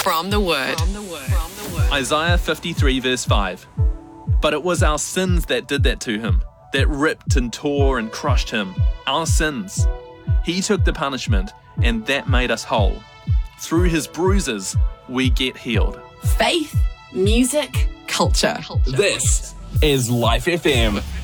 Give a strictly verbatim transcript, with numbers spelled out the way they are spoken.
From the Word. From the Word. From the Word. Isaiah fifty-three verse five. But it was our sins that did that to him, that ripped and tore and crushed him. Our sins. He took the punishment, and that made us whole. Through his bruises, we get healed. Faith, music, culture. This is Life F M.